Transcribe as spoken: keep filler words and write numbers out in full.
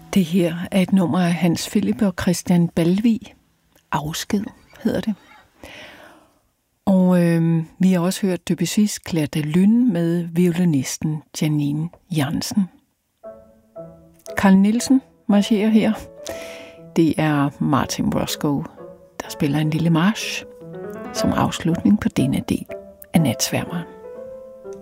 Det her er et nummer af Hans Philip og Christian Balvig. Afsked hedder det. Og øh, vi har også hørt Debussy's Clair de Lune med violinisten Janine Jansen. Carl Nielsen marcherer her. Det er Martin Roscoe, der spiller en lille march som afslutning på denne del af Natsværmeren.